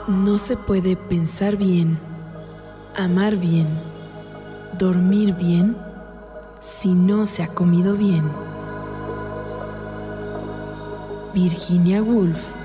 No se puede pensar bien, amar bien, dormir bien, si no se ha comido bien. Virginia Woolf.